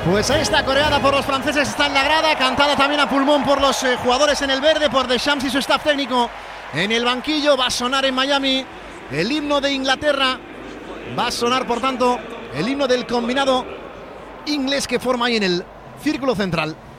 Pues ahí está, coreada por los franceses, está en la grada, cantada también a pulmón por los jugadores en el verde, por Deschamps y su staff técnico en el banquillo. Va a sonar en Miami el himno de Inglaterra, va a sonar por tanto el himno del combinado inglés que forma ahí en el círculo central.